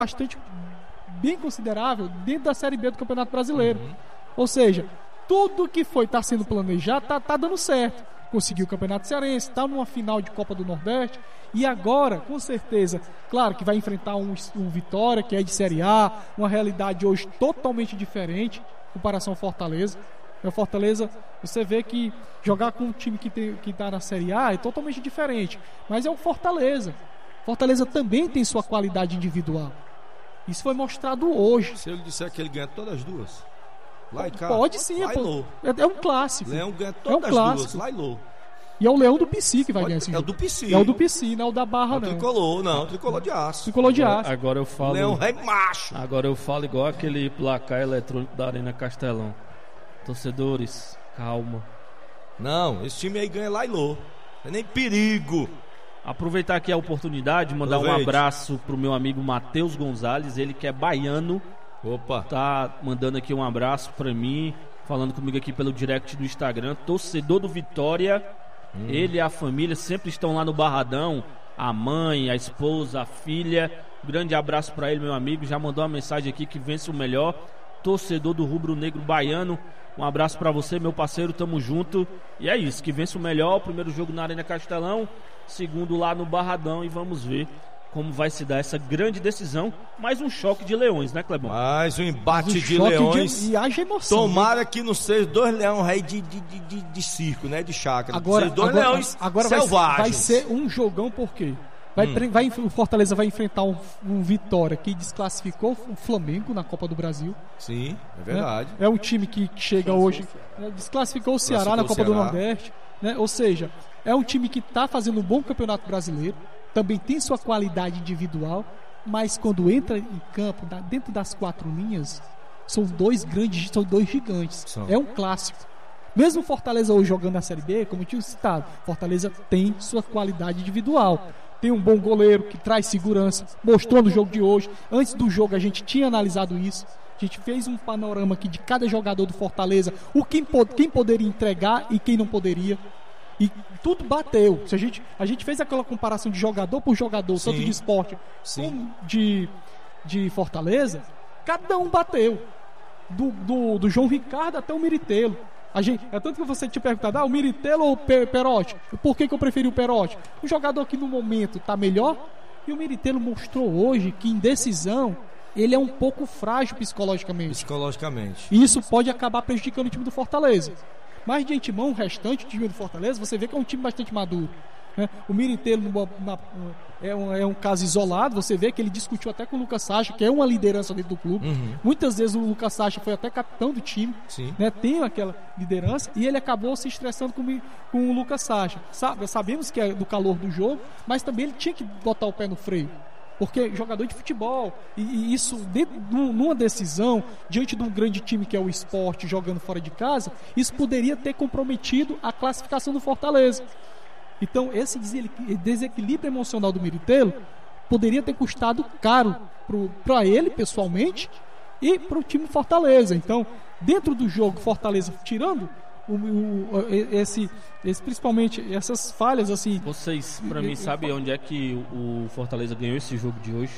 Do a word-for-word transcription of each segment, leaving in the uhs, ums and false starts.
bastante bem considerável dentro da Série B do Campeonato Brasileiro. Uhum. Ou seja, tudo que foi tá sendo planejado tá, tá dando certo. Conseguiu o Campeonato Cearense, está numa final de Copa do Nordeste e agora, com certeza, claro que vai enfrentar um, um Vitória, que é de Série A, uma realidade hoje totalmente diferente em comparação ao Fortaleza. O Fortaleza, você vê que jogar com um time que tem, que está na Série A é totalmente diferente, mas é o Fortaleza. Fortaleza também tem sua qualidade individual. Isso foi mostrado hoje. Se ele disser que ele ganha todas as duas, lá e cá, pode sim, é, é um clássico. Leão ganha todas é um as duas, lá e Lô. E é o Leão do P C que vai pode, ganhar esse é jogo. É o do P C. É o do P C, não é o da Barra, é o não. Tricolor, não, Tricolor de aço. Tricolor de aço. Agora eu falo. Leão rei macho. Agora eu falo igual aquele placar eletrônico da Arena Castelão. Torcedores, calma. Não, esse time aí ganha lá e Lô. Não é nem perigo. Aproveitar aqui a oportunidade, mandar Aproveite. um abraço pro meu amigo Matheus Gonzalez, ele que é baiano. Opa. Tá mandando aqui um abraço pra mim, falando comigo aqui pelo direct do Instagram. Torcedor do Vitória, hum. ele e a família sempre estão lá no Barradão. A mãe, a esposa, a filha. Grande abraço pra ele, meu amigo. Já mandou uma mensagem aqui que vence o melhor. Torcedor do Rubro Negro Baiano. Um abraço pra você, meu parceiro, tamo junto. E é isso, que vence o melhor. Primeiro jogo na Arena Castelão, segundo lá no Barradão. E vamos ver como vai se dar essa grande decisão. Mais um choque de leões, né, Clebão? Mais um embate um de leões. De, e haja emoção. Tomara que não seja dois leões aí de, de, de, de, de circo, né? De chácara. Agora, dois agora, leões agora selvagens. Vai ser, vai ser um jogão, por quê? Vai, hum. vai, o Fortaleza vai enfrentar um, um Vitória que desclassificou o Flamengo na Copa do Brasil. Sim, é verdade. É, é um time que chega hoje, né, desclassificou o Ceará na Copa do Nordeste, né? Ou seja, é um time que está fazendo um bom campeonato brasileiro, também tem sua qualidade individual, mas quando entra em campo, dentro das quatro linhas, são dois grandes, são dois gigantes. São. É um clássico. Mesmo o Fortaleza hoje jogando na Série B, como eu tinha citado, Fortaleza tem sua qualidade individual. Tem um bom goleiro que traz segurança, mostrou no jogo de hoje. Antes do jogo a gente tinha analisado isso. A gente fez um panorama aqui de cada jogador do Fortaleza, o quem, quem poderia entregar e quem não poderia. E tudo bateu. Se a, gente, a gente fez aquela comparação de jogador por jogador, Sim. tanto de esporte Sim. como de, de Fortaleza, cada um bateu. Do, do, do João Ricardo até o Miritelo. A gente, é tanto que você tinha perguntado, ah, o Miritelo ou o Perotti? Por que, que eu preferi o Perotti? O jogador que no momento está melhor, e o Miritelo mostrou hoje que em decisão ele é um pouco frágil psicologicamente. Psicologicamente. E isso pode acabar prejudicando o time do Fortaleza. Mas de antemão, o restante do time do Fortaleza, você vê que é um time bastante maduro. Né? O Miritelo é um, é um caso isolado. Você vê que ele discutiu até com o Lucas Sacha, que é uma liderança dentro do clube. Uhum. Muitas vezes o Lucas Sacha foi até capitão do time, né? Tem aquela liderança, e ele acabou se estressando com, com o Lucas Sacha. Sabe, sabemos que é do calor do jogo, mas também ele tinha que botar o pé no freio, porque jogador de futebol, e, e isso dentro, numa decisão diante de um grande time que é o Sport, jogando fora de casa, isso poderia ter comprometido a classificação do Fortaleza. Então esse desequilíbrio emocional do Miritelo poderia ter custado caro para ele pessoalmente e para o time Fortaleza. Então, dentro do jogo, Fortaleza tirando o, o, esse, esse, principalmente essas falhas assim. Vocês, para mim, sabem onde é que o Fortaleza ganhou esse jogo de hoje?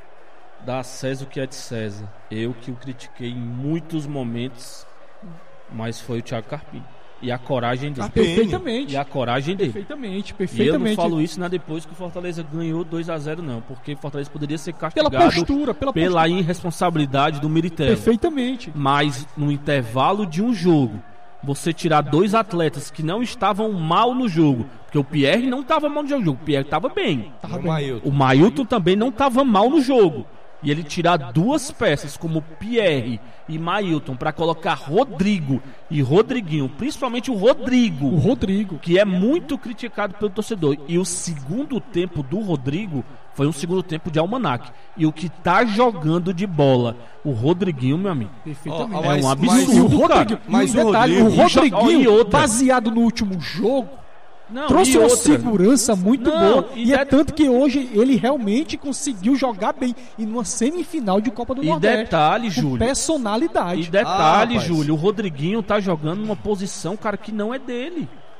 Dá a César o que é de César. Eu que o critiquei em muitos momentos, mas foi o Thiago Carpini. E a coragem dele. Ah, perfeitamente. E a coragem dele. Perfeitamente, perfeitamente. E eu não falo isso não depois que o Fortaleza ganhou dois a zero, não. Porque o Fortaleza poderia ser castigado pela postura, pela, pela postura. irresponsabilidade do Miritelo. Perfeitamente. Mas no intervalo de um jogo, você tirar dois atletas que não estavam mal no jogo, porque o Pierre não estava mal no jogo, o Pierre estava bem. Tava o bem. Mailton. O Mailton também não estava mal no jogo. E ele tirar duas peças como Pierre e Mailton para colocar Rodrigo e Rodriguinho, principalmente o Rodrigo, o Rodrigo, que é muito criticado pelo torcedor. E o segundo tempo do Rodrigo foi um segundo tempo de almanaque. E o que tá jogando de bola, o Rodriguinho, meu amigo, perfeitamente. Oh, é um absurdo, mas, o Rodrigo, cara. Mas o detalhe, o Rodriguinho, baseado no último jogo, Não, trouxe uma outra. segurança muito Não, boa. E, e é tanto que hoje ele realmente conseguiu jogar bem. E numa semifinal de Copa do e Nordeste. E detalhe, Júlio. Personalidade. E detalhe, ah, Júlio. O Rodriguinho tá jogando numa posição, cara, que não é dele.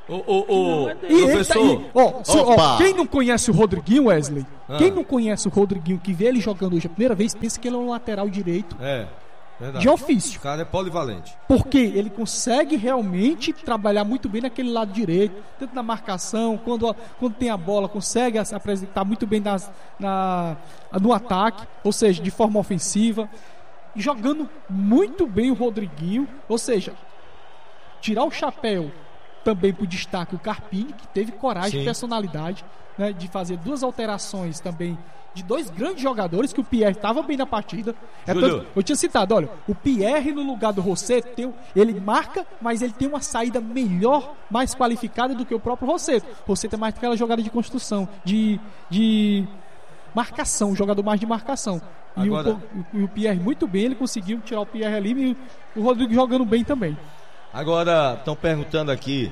O, o, o E ele tá- professor. e, ó, se- ó, Opa. quem não conhece o Rodriguinho, Wesley, Ah. quem não conhece o Rodriguinho, que vê ele jogando hoje a primeira vez, pensa que ele é um lateral direito É, verdade. de ofício. O cara é polivalente. Porque ele consegue realmente trabalhar muito bem naquele lado direito, tanto na marcação, quando, quando tem a bola, consegue se apresentar muito bem nas, na, no ataque, ou seja, de forma ofensiva. E jogando muito bem o Rodriguinho, ou seja, tirar o chapéu também pro destaque o Carpini, que teve coragem Sim. e personalidade, né, de fazer duas alterações também de dois grandes jogadores, que o Pierre estava bem na partida. É Júlio. tanto- eu tinha citado, olha, o Pierre no lugar do Rosseto, tem, ele marca, mas ele tem uma saída melhor, mais qualificada do que o próprio Rosseto. O Rosseto é mais aquela jogada de construção, de, de marcação, um jogador mais de marcação. E, Agora- o, e o Pierre muito bem, ele conseguiu tirar o Pierre ali e o Rodrigo jogando bem também. Agora, estão perguntando aqui,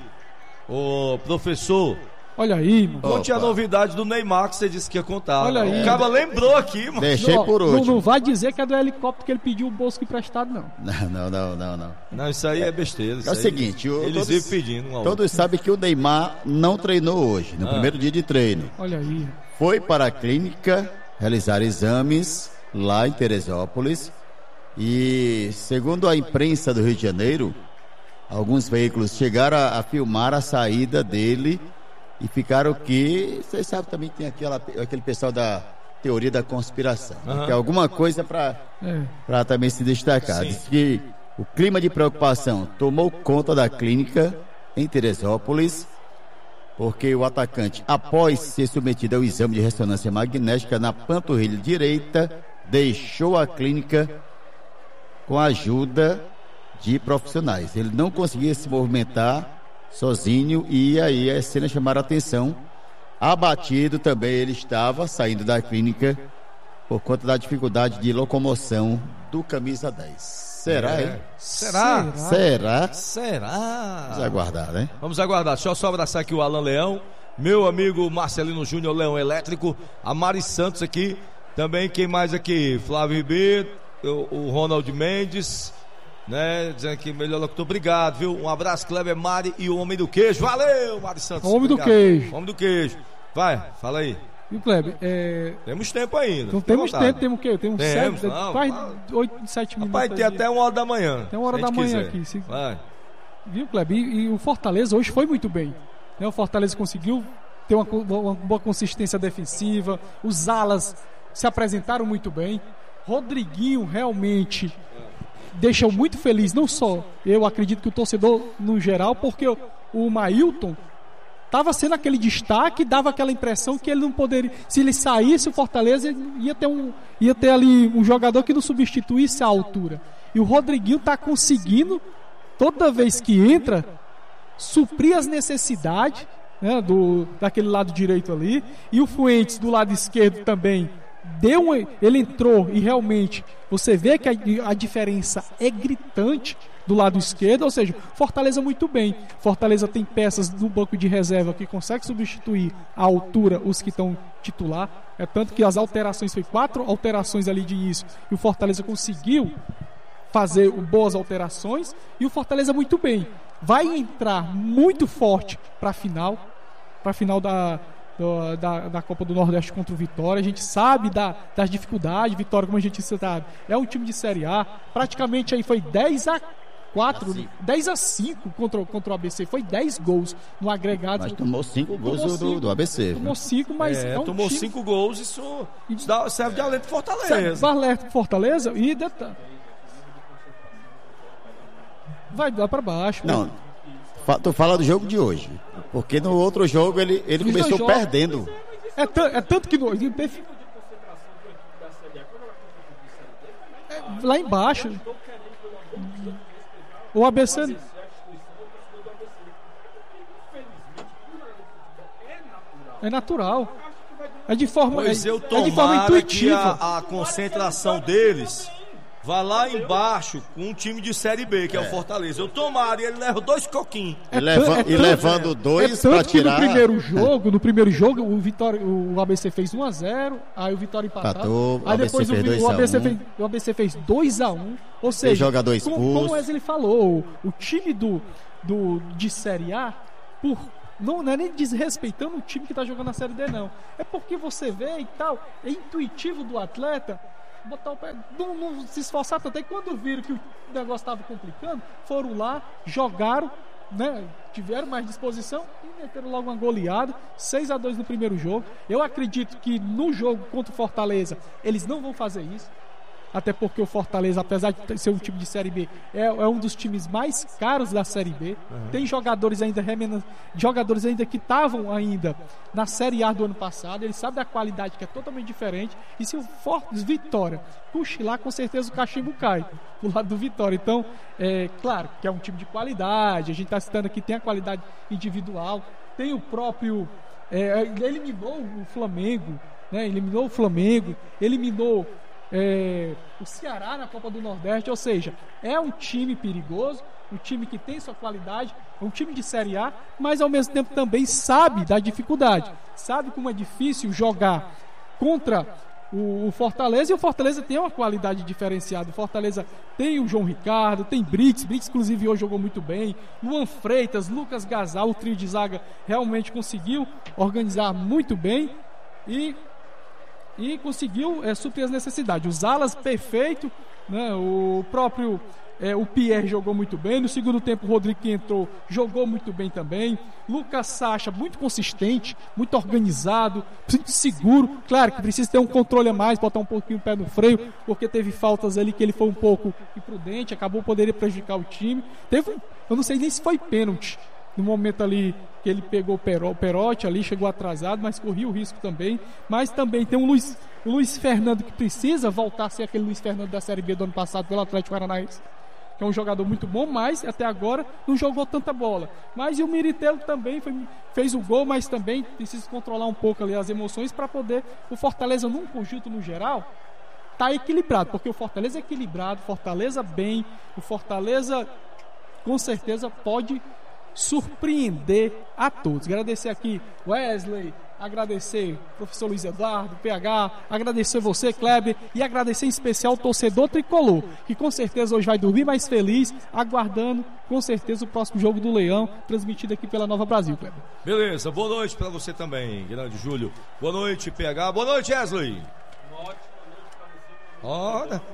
o professor, Olha aí, mano. conte a Opa. novidade do Neymar que você disse que ia contar. Olha aí. O cara lembrou aqui, mano. Deixei Não, por não, último. não vai dizer que é do helicóptero que ele pediu o Bosco emprestado, não. Não, não, não, não, não. Não, isso aí é besteira. isso É o aí- seguinte, o- eles todos- vivem pedindo um ao outro. Todos sabem que o Neymar não treinou hoje, no Ah. primeiro dia de treino. Olha aí. Foi para a clínica realizar exames lá em Teresópolis e, segundo a imprensa do Rio de Janeiro, alguns veículos chegaram a, a filmar a saída dele e ficaram que, vocês sabem, também tem aquela, aquele pessoal da teoria da conspiração, Aham. que é alguma coisa para É. para também se destacar. Sim. Diz que o clima de preocupação tomou conta da clínica em Teresópolis, porque o atacante, após ser submetido ao exame de ressonância magnética na panturrilha direita, deixou a clínica com a ajuda de profissionais. Ele não conseguia se movimentar sozinho e aí as cenas chamaram a atenção. Abatido também ele estava saindo da clínica por conta da dificuldade de locomoção do camisa dez. Será, É. hein? Será? Será? Será? Vamos aguardar, né? Vamos aguardar. Deixa eu só abraçar aqui o Alan Leão, meu amigo Marcelino Júnior Leão Elétrico, a Mari Santos aqui, também quem mais aqui? Flávio Ribeiro, o, o Ronald Mendes, né? Dizendo que melhor locutor, obrigado, viu? Um abraço, Kleber, Mari e o Homem do Queijo. Valeu, Mari Santos. Homem do obrigado. Queijo. Homem do Queijo. Vai, fala aí. E o Kleber, é... Temos tempo ainda. então fica à temos vontade. tempo, temos o quê? Temos Temos, sete, não, quase fala. oito, sete minutos. Rapaz, tem aí. até uma hora da manhã. Tem uma hora se a da gente manhã quiser. aqui, sim. Vai. Viu, Kleber? E, e o Fortaleza hoje foi muito bem. Né? O Fortaleza conseguiu ter uma, co- uma boa consistência defensiva. Os alas se apresentaram muito bem. Rodriguinho realmente deixou muito feliz, não só eu acredito que o torcedor no geral, porque o, o Mailton estava sendo aquele destaque, dava aquela impressão que ele não poderia, se ele saísse o Fortaleza ia ter um, ia ter ali um jogador que não substituísse a altura. E o Rodriguinho está conseguindo toda vez que entra suprir as necessidades, né, do daquele lado direito ali, e o Fuentes do lado esquerdo também deu um, ele entrou e realmente você vê que a, a diferença é gritante do lado esquerdo, ou seja, Fortaleza muito bem. Fortaleza tem peças no banco de reserva que consegue substituir à altura os que estão titular. É tanto que as alterações, foi quatro alterações ali de início, e o Fortaleza conseguiu fazer boas alterações, e o Fortaleza muito bem. Vai entrar muito forte para a final, para a final da, do- da, da Copa do Nordeste contra o Vitória. A gente sabe da, das dificuldades. Vitória, como a gente sabe, é um time de Série A. Praticamente aí foi dez a quatro, dez a cinco contra, contra o A B C. Foi dez gols no agregado. Mas tomou cinco gols Tomou do, cinco. do A B C. Tomou viu? cinco, mas É, é um tomou time- cinco gols, isso, isso dá- serve de alento pro Sabe, Fortaleza. vai alerta pro Fortaleza e detalhe. Vai lá pra baixo. Não, fa- tu fala do jogo de hoje. Porque no outro jogo ele, ele Nos dois começou jogos. perdendo. É, tan- é tanto que no, é, lá embaixo o A B C é natural. É de forma, Pois é, eu é de forma tomara que intuitiva. a, a concentração deles vá lá embaixo com um time de Série B, que é, o Fortaleza. Eu tomara e ele leva dois coquinhos. E, leva- tan- é e tanto- levando dois é tanto pra que tirar. no primeiro jogo, no primeiro jogo, o Vitória, o A B C fez um a zero, aí o Vitória empatou. Empatou, o Aí A B C depois o, fez Vi- dois o a A B C um. fez, o A B C fez dois a um, ou seja, jogador como, expulso. como o Wesley falou, o time do, do de Série A por... Não, não é nem desrespeitando o time que está jogando a Série D, não. É porque você vê e tal, é intuitivo do atleta botar o pé, não, não se esforçar tanto. E quando viram que o negócio estava complicando, foram lá, jogaram, né, tiveram mais disposição e meteram logo uma goleada, seis a dois no primeiro jogo. Eu acredito que no jogo contra o Fortaleza eles não vão fazer isso, até porque o Fortaleza, apesar de ser um time de Série B, é, é um dos times mais caros da Série B. Uhum. Tem jogadores ainda jogadores ainda que estavam ainda na Série A do ano passado. Eles sabem da qualidade que é totalmente diferente. E se o Fortes Vitória cochilar, com certeza o cachimbo cai do lado do Vitória. Então, é claro que é um time de qualidade. A gente está citando aqui, tem a qualidade individual, tem o próprio... É, ele eliminou o Flamengo, né? Eliminou o Flamengo, eliminou É, o Ceará na Copa do Nordeste, ou seja, é um time perigoso, um time que tem sua qualidade, um time de Série A, mas ao mesmo tempo também sabe da dificuldade, sabe como é difícil jogar contra o, o Fortaleza, e o Fortaleza tem uma qualidade diferenciada. O Fortaleza tem o João Ricardo, tem Brits, Brits inclusive hoje jogou muito bem, Luan Freitas, Lucas Gasal, o trio de zaga realmente conseguiu organizar muito bem e e conseguiu é, suprir as necessidades. Os alas, perfeito, né? O próprio é, o Pierre jogou muito bem. No segundo tempo, o Rodrigo, que entrou, jogou muito bem também. Lucas Sacha, muito consistente, muito organizado, muito seguro. Claro que precisa ter um controle a mais, botar um pouquinho o pé no freio, porque teve faltas ali que ele foi um pouco imprudente, acabou poderia prejudicar o time. Teve, eu não sei nem se foi pênalti no momento ali que ele pegou o Perotti ali, chegou atrasado, mas corria o risco também. Mas também tem o Luiz, o Luiz Fernando, que precisa voltar a ser aquele Luiz Fernando da Série B do ano passado pelo Atlético Paranaense, que é um jogador muito bom, mas até agora não jogou tanta bola. Mas e o Miritelo também foi, fez o gol, mas também precisa controlar um pouco ali as emoções para poder, o Fortaleza num conjunto no geral tá equilibrado, porque o Fortaleza é equilibrado, Fortaleza bem, o Fortaleza com certeza pode surpreender a todos. Agradecer aqui Wesley, agradecer o professor Luiz Eduardo, P H, agradecer você, Kleber, e agradecer em especial o torcedor tricolor, que com certeza hoje vai dormir mais feliz, aguardando com certeza o próximo jogo do Leão, transmitido aqui pela Nova Brasil, Kleber. Beleza, boa noite para você também, grande Júlio. Boa noite, P H. Boa noite, Wesley. Uma ótima noite para você. Olha.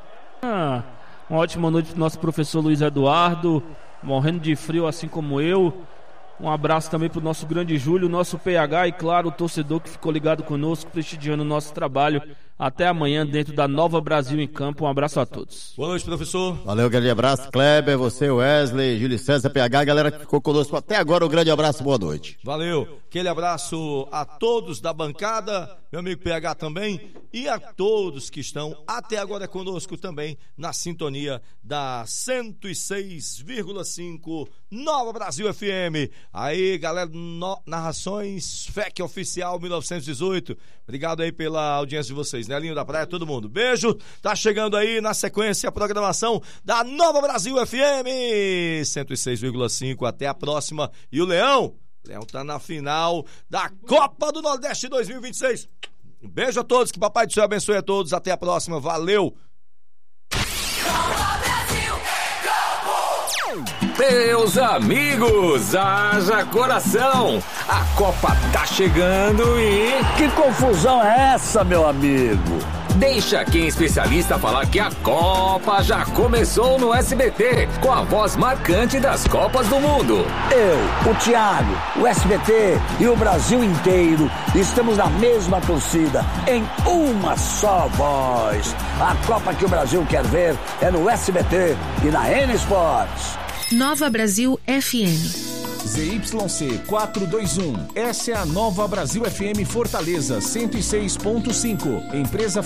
Ah, uma ótima noite para o nosso professor Luiz Eduardo, morrendo de frio assim como eu. Um abraço também para o nosso grande Júlio, nosso P H e claro, o torcedor que ficou ligado conosco, prestigiando o nosso trabalho. Até amanhã dentro da Nova Brasil em Campo. Um abraço a todos. Boa noite, professor. Valeu, grande abraço, Kleber, você, Wesley, Júlio César, P H, galera que ficou conosco até agora, um grande abraço, boa noite. Valeu, aquele abraço a todos da bancada, meu amigo P H também, e a todos que estão até agora conosco também na sintonia da cento e seis vírgula cinco Nova Brasil F M. Aí, galera, no, narrações F E C Oficial mil novecentos e dezoito. Obrigado aí pela audiência de vocês, né? Linho da Praia, todo mundo. Beijo. Tá chegando aí na sequência a programação da Nova Brasil F M cento e seis vírgula cinco. Até a próxima. E o Leão? O Leão tá na final da Copa do Nordeste dois mil e vinte e seis. Um beijo a todos, que Papai do Céu abençoe a todos. Até a próxima. Valeu. Meus amigos, haja coração! A Copa tá chegando e... Que confusão é essa, meu amigo? Deixa quem é especialista falar que a Copa já começou no S B T, com a voz marcante das Copas do Mundo. Eu, o Thiago, o S B T e o Brasil inteiro estamos na mesma torcida, em uma só voz. A Copa que o Brasil quer ver é no S B T e na N Sports. Nova Brasil F M. Z Y C quatrocentos e vinte e um. Essa é a Nova Brasil F M Fortaleza cento e seis ponto cinco. Empresa